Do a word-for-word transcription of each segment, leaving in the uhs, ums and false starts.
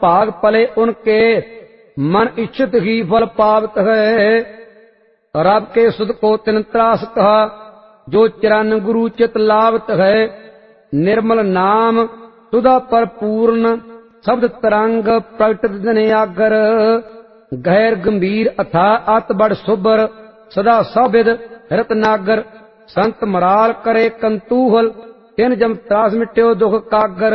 भाग पले उनके मन इच्छित ही फल पावत है। रब के सुध को तिन त्रास कहा जो चिरन गुरु चित लावत है। निर्मल नाम सुधा पर पूर्ण शब्द तरंग प्रगट दिन आगर। गहर गंभीर अथा अत बड़ सुबर सदा सौबिद रतनागर। संत मराल करे कंतूहल तिन जम त्रास मिट्यो दुख कागर।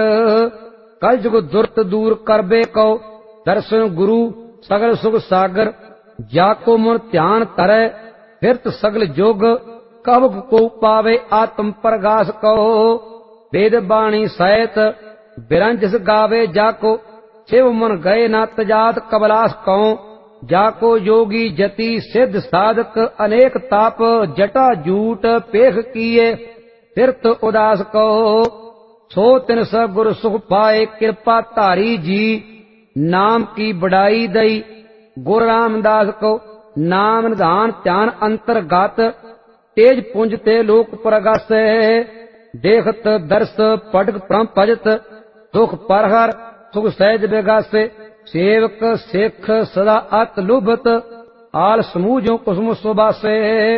कल जुग दुर्त दूर करबे को दर्शन गुरु सगल सुख सागर। जाको मन ध्यान करे फिरत सगल जोग कब को पावे आत्म प्रगास कहो। वेद बाणी सहित बिरंजस गावे जाको शिव मन गए ना तजात कबलास कहो। जाको योगी जति सिद्ध साधक अनेक ताप जटा जूट पेख किए फिरत उदास कहो। सो तिन सब गुरु सुख पाए कृपा धारी जी। नाम की बड़ाई दई गुरु रामदास को नाम निधान ध्यान अंतर्गत। तेज पुंज ते लोक प्रगस देखत दर्श पटक परम भजत। दुख परहर सुख सहज बेगासे सेवक सिख सदा अत लुभत। आल समूह जो कुसुम सुबासे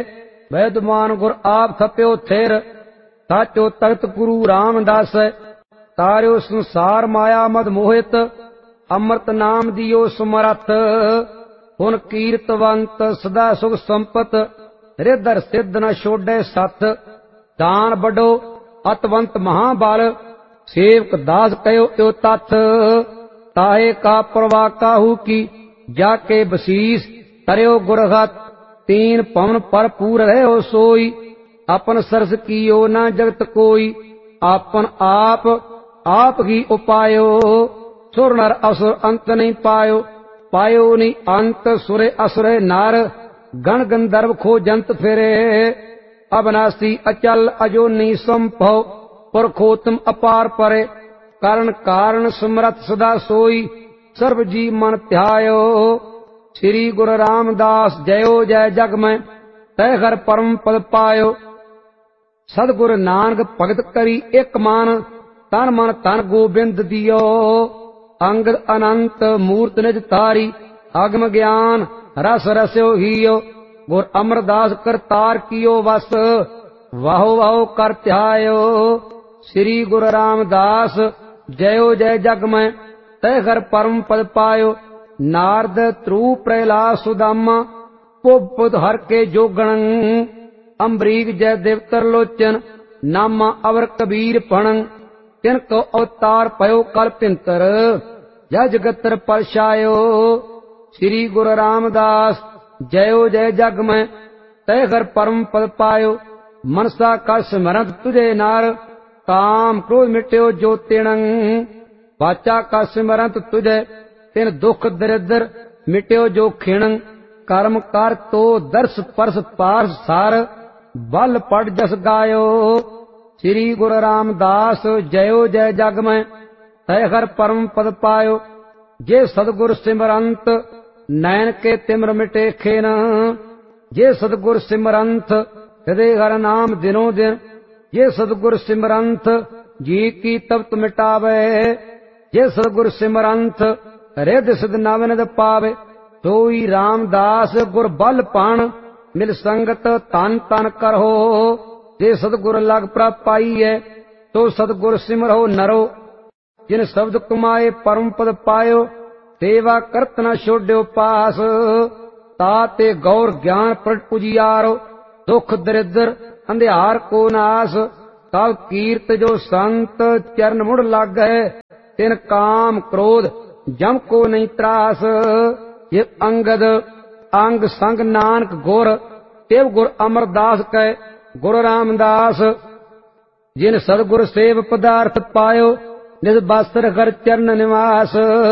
वैदमान गुर आप थप्यो थिर। साचो तख्त गुरु रामदास तार्यो संसार माया मद मोहित। अमृत नाम दियो सुमरथ हुन कीर्तवंत सदा सुख संपत। रिधर सिद्ध न छोड़े सत दान बडो अतवंत महाबल। सेवक दास कयो यो तथ ताहे का प्रवा काहू की। जाके बसीस तरयो गुरगत तीन पवन पर पूर रहो सोई। अपन सरस कियो न जगत कोई आपन आप आप ही उपायो। सुर नर असुर अंत नहीं पायो पायो नहीं अंत। सुरे असुरे नार गण गंधर्व खो जंत फिरे। अविनाशी अचल अजोनी संभव पुरखोत्तम अपार परे। कारण कारण समरथ सदा सोई सर्व जी मन ध्यायो। श्री गुरु रामदास जयो जय जग में तय घर परम पद पायो। सदगुरु नानक भगत करी एक मान तन मन तन गोबिंद दियो। अंगद अनंत मूर्त निज तारी आगम ज्ञान रस रस्यो हियो। गुर अमरदास करतार कियो वस वाहो वाहो कर ध्यायो। श्री गुरु रामदास जयो जय जग में तय घर परम पद पायो। नारद ध्रुव प्रहलाद सुदामा पुद हर के जोगण। अम्बरीक जय देव तरलोचन नामा अवर कबीर पणं। तिनको अवतार पयो कल पिंतर जय जगतर परछायो। श्री गुरु रामदास जयो जय जग में तय घर परम पद पायो। मनसा का स्मरण तुझे नार काम क्रोध मिट्यो जो तिणं। वाचा का स्मरण तुझे तिन दुख दरिद्र मिट्यो जो खिणं। कर्म कर तो दर्श परस पारस सार बल पड़ जस गायो। श्री गुरु रामदास जयो जय जग में तय हर परम पद पायो। जे सदगुर सिमरंत नैन के तिम्र मिटे खेन। जे सदगुर सिमरंत हृदय हर नाम दिनों दिन। जे सदगुर सिमरंत जी की तप्त मिटावे। जे सदगुर सिमरंत रिद सिद्ध नवनिद पावे। सोई रामदास गुर बल पाण मिल संगत तन तन करहो। जे सदगुर लग प्रभ पाई है तो सदगुर सिमरहो नरो। जिन शब्द कुमाए परम पद पायो सेवा करत न छोड्यो पास। ताते गौर ज्ञान प्रट उजियारो दुख दरिद्र अंधियार को नास। तब कीर्त जो संत चरण मुड़ लग गए तिन काम क्रोध जम को नहीं त्रास। ये अंगद अंग संग नानक गुर तेव गुर अमरदास कै गुरु रामदास। जिन सदगुर सेव पदार्थ पायो निज बास्तर घर चरण निवास।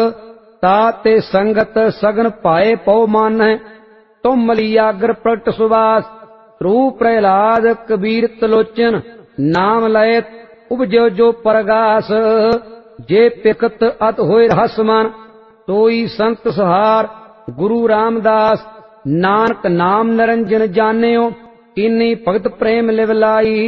ताते संगत सगन पाए पौ मान तुम मलियागर प्रगट सुवास। ध्रुव प्रहलाद कबीर तलोचन नाम लयत उपजो जो परगास। जे पिकत अत होए रहसमान तोई संत सहार गुरु रामदास। नानक नाम निरंजन जानियो इन्नी भगत प्रेम लिवलाई।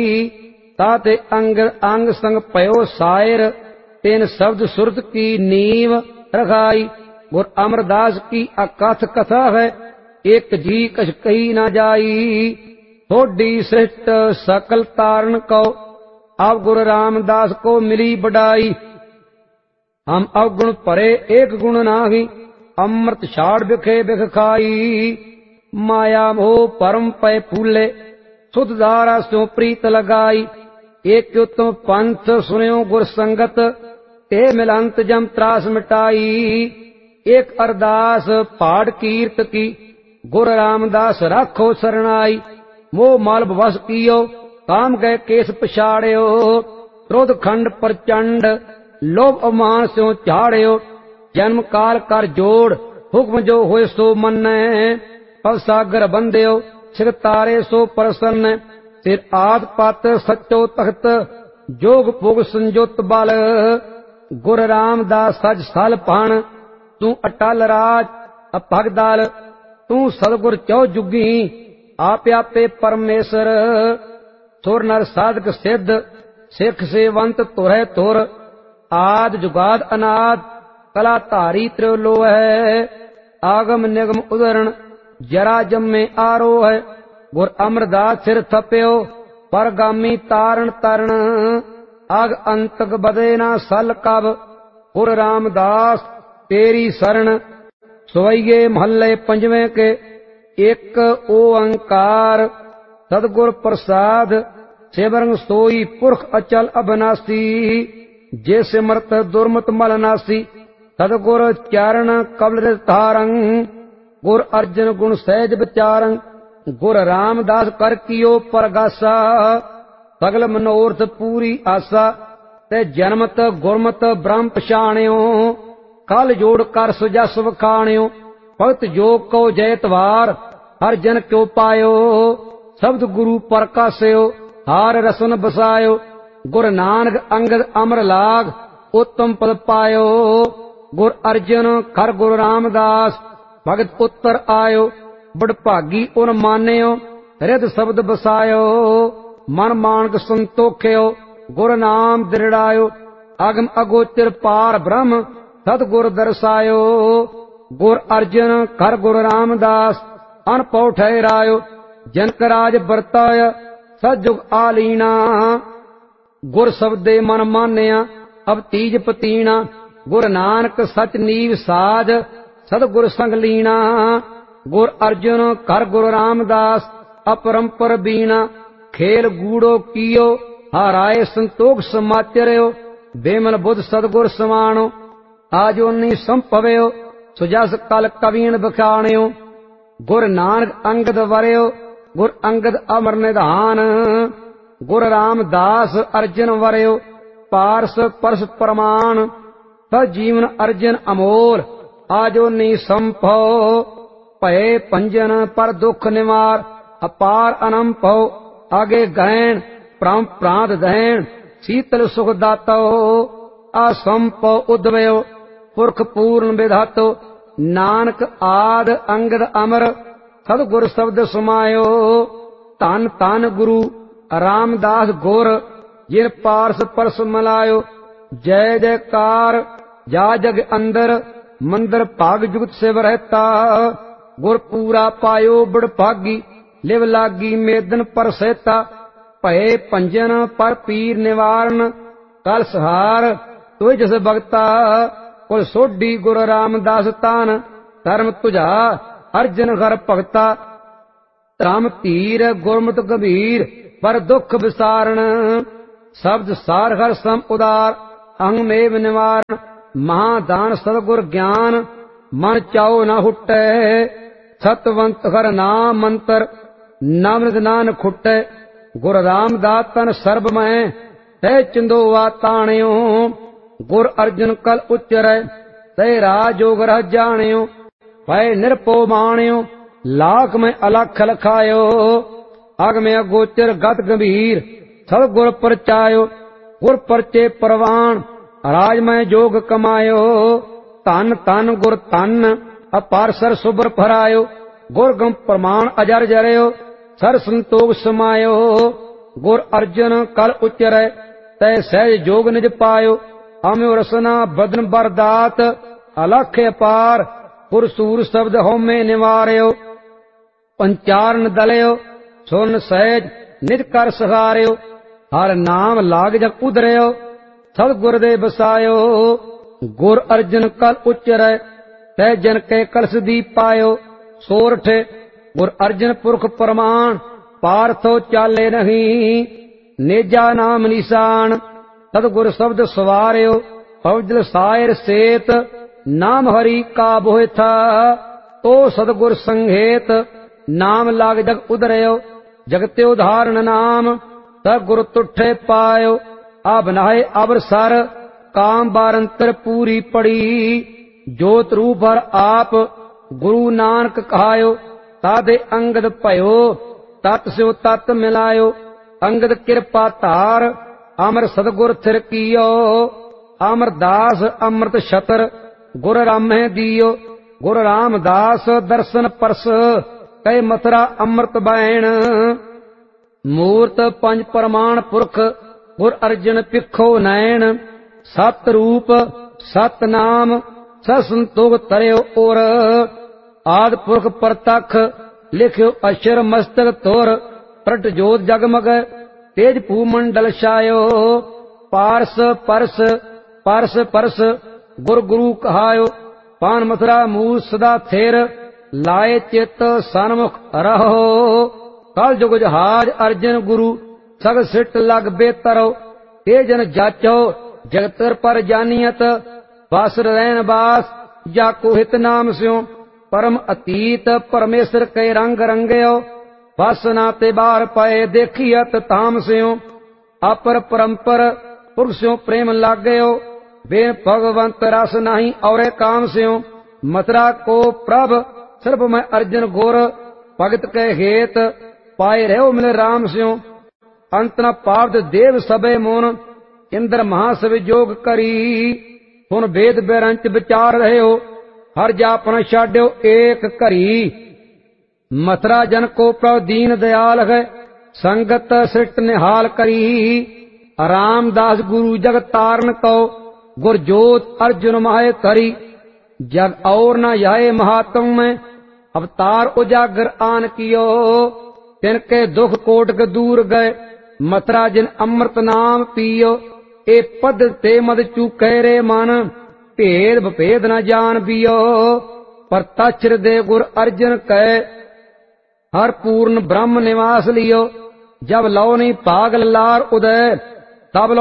ताते अंग अंग संग पयो सायर तिन शब्द सुरत की नीव। रखाई। गुर अमरदास की अकथ कथा है, एक जी कछ कही न जाई। थोड़ी सृष्ट सकल तारण को, अब गुरु रामदास को मिली बढ़ाई। हम अवगुण परे एक गुण नाही, अमृत छाड़ बिखे बिख खाई। माया मोह परम पै फूले, सुध धारा स्यों प्रीत लगाई। एक उत्तम पंथ सुनियो गुर संगत, ते मिलंत जम त्रास मिटाई। एक अरदास पाठ कीर्त की, गुर रामदास राखो सरनाई। मोह माल बस कियो, काम गए केस पछाड़ियो। क्रोध खंड प्रचंड, लोभ अमान स्यों झाड़ियो। जन्म काल कर जोड़, हुक्म जो होए सो मन्ने। पव सागर बंदियो, सिर तारे सो प्रसन्न। सिर आद पत सच्चो तख्त, जोग भोग संजोत बल। गुर रामदास सज सल पाण, तू अटल राज अभगदल। तू सतगुर चौ जुगी, आप आपे परमेश्वर। सुर नर साधक सिद्ध, सिख सेवंत तुरै तुर। आद जुगाद अनाद, कला धारी त्रिलो है। आगम निगम उदरण, जरा जम्मे आरो है। गुर अमरदास सिर थप्यो, परगामी तारण तरण। अग अंतक बदे ना सल कब, गुर रामदास तेरी शरण। सवैये महल्ले पंजवें के, एक ओंकार सदगुर प्रसाद। सेवरंग सोई पुरख अचल अबनासी, जे सिमरत दुर्मत मलनासी। सदगुर चरण कबल धारंग, गुर अर्जन गुण सहज विचारंग। गुर रामदास कर कियो परगासा, सगल मनोरथ पूरी आसा। ते जन्मत गुरमत ब्रह्म पछाणियो, कल जोड़ कर सुजस वखाणियो। भगत योग को जयतवार, हर जन क्यों पायो। शब्द गुरु परकास्यो, हार रसन बसायो। गुर नानक अंगद अमर लाग, उत्तम पद पायो। गुर अर्जन खर गुरु रामदास, भगत उत्तर आयो। बड़ भागी उन मान्यो, हृद शब्द बसायो। मन मानक संतोख्यो, गुर नाम दृढ़ायो। अगम अगोचर पार ब्रह्म, सतगुर दर्शायो। गुर अर्जन कर गुरु रामदास, अनपौ ठहरायो। जनक राज बरताय, सतजुग आलीना। गुर शब्दे मन मान्या, अब तीज पतीना। गुर नानक सच नीव साज, सतगुर संग लीना। गुर अर्जुन कर गुरु रामदास, अपरंपर बीना। खेल गूढ़ो कियो, हाराए संतोख समाचर्यो। बेमल बुध सतगुर समाणो, आजोनी संभव्यो। सुजस कल कवीन बखाणियो। गुर नानक अंगद वरयो, गुर अंगद अमर निधान। गुर रामदास अर्जन वरयो, पारस परस प्रमाण। तज जीवन अर्जन अमोल, आजोनी संभव। भय पंजन पर दुख निवार, अपार अनंभव। आगे गहन प्राम प्रांत दहन, शीतल सुख दातो। असंभव उद्वयो, पुरख पूर्ण विधातो। नानक आद अंगद अमर, सतगुर शब्द समायो। धन धन गुरु रामदास गुर, जिन पारस परस मलायो। जय जयकार जा जग अंदर, मंदिर भाग जुगत सिव रहता। गुर पूरा पायो बड़ भागी, लिव लागी मेदन पर सहता। भय पंजन पर पीर निवारण, कल सहार तुझ जस भगता। कुल सोढ़ी गुरु रामदास तान, धर्म तुझा अर्जन घर भगता। राम धीर गुरमुत गंभीर, पर दुख विसारण। शब्द सार हर सम उदार, अंग मेव निवारण। महादान सतगुर ज्ञान, मन चाओ न हुट्टै। सतवंत हर नाम मंत्र, नाम नान खुट्टै। गुर रामदास तन सर्ब मैं, तै चिंदोवा ताणियो। गुर अर्जुन कल उच्चरै, तै राजोग रह जाणियो। भय निरपो माणियो, लाख में अलख लखायो। अग में अगोचर गत गंभीर, सब गुर परचायो। गुर परचे परवान, राज में जोग कमायो। धन धन गुर धन, अपार सर सुबर फरायो। गुर गम प्रमाण अजर जरयो, सर संतोष समायो। गुर अर्जुन कल उच्चरै, तै सहज जोग निज पायो। अम्यो रसना बदन बरदात, अलख अपार पुर सूर शब्द होमे निवार्यो पंचारण दलियो सुन सहज निज कर सहार्यो हर नाम लाग जग उधरियो सद गुर दे बसायो गुर अर्जन कल उच्चरै तै जन के कलश दी पायो सोरठ गुर अर्जन पुरख प्रमाण पारथो चाले नहीं नेजा नाम निशान तद गुर शब्द सवार्यो पवजल सायर सेत नाम हरि का बोह था तो सदगुर संघेत नाम लाग जग उधरयो जगते उदाहरण नाम तब गुरु तुठे पायो अब नाहे अबर सर काम बारंतर पूरी पड़ी जोत रूप हर आप गुरु नानक कहायो तादे अंगद भयो तत् स्यो तत् मिलायो अंगद कृपा धार अमर सदगुर थिर कियो अमरदास अमृत छतर गुर रामै दियो गुर रामदास दर्शन परस कई मथुरा अमृत बैण मूर्त पंज प्रमाण पुरख गुर अर्जन पिखो नैन सत रूप सत नाम ससंतोग तरयो और आद पुरख परतख लिख्यो अक्षर मस्तक तोर प्रट जोत जगमग तेज भूमंडल छायो पारस परस परस परस गुर गुरु कहायो पान मथुरा मूल सदा थेर लाए चित सन्मुख रहो कल जुग जहाज अर्जन गुरु सग सिट लग बेतरो तेजन जाचो जगतर पर जानियत बस रैन बास जाको हित नाम स्यो परम अतीत परमेश्वर के रंग रंगयो बस नाते बार पाए देखियत ताम स्यो अपर परंपर पुरुषों प्रेम लाग गयो बेन भगवंत रस नहीं और काम स्यो मथुरा को प्रभ सिर्फ मैं अर्जन गोर भगत के हेत पाए रहो मिले राम स्यो अंत न पावत देव सबे मोन इंद्र महासव जोग करी सुन वेद बेरंच विचार रहे हो हर जापन छाड्यो एक करी मथुरा जन को प्रभ दीन दयाल है संगत सृष्ट निहाल करी रामदास गुरु जग तारण को गुर जोत अर्जुन माहे करी जग और न जाए महात्म में अवतार उजागर आन कियो तिनके दुख कोट के दूर गए मथुरा जिन अमृत नाम पियो ए पद ते मद चूके रे मन भेद भपेद न जान बियो पर तछर दे गुर अर्जन कह हर पूर्ण ब्रह्म निवास लियो जब लो नहीं पागल लार उदय तब